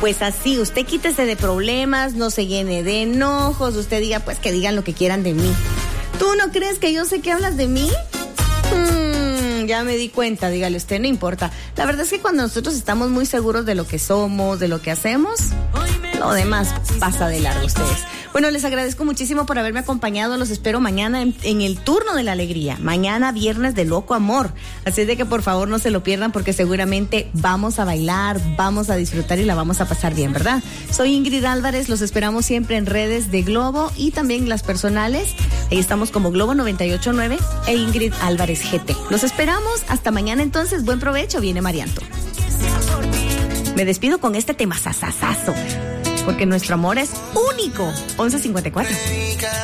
Pues así, usted quítese de problemas, no se llene de enojos, usted diga, pues que digan lo que quieran de mí. ¿Tú no crees que yo sé que hablas de mí? Ya me di cuenta, dígale usted, no importa. La verdad es que cuando nosotros estamos muy seguros de lo que somos, de lo que hacemos, lo demás pasa de largo ustedes. Bueno, les agradezco muchísimo por haberme acompañado. Los espero mañana en el turno de la alegría. Mañana viernes de loco amor. Así es de que por favor no se lo pierdan porque seguramente vamos a bailar, vamos a disfrutar y la vamos a pasar bien, ¿verdad? Soy Ingrid Álvarez, los esperamos siempre en redes de Globo y también las personales. Ahí estamos como Globo 98.9 e Ingrid Álvarez GT. Los esperamos. Hasta mañana entonces. Buen provecho. Viene Marianto. Me despido con este tema sasasazo porque nuestro amor es único. 11:54.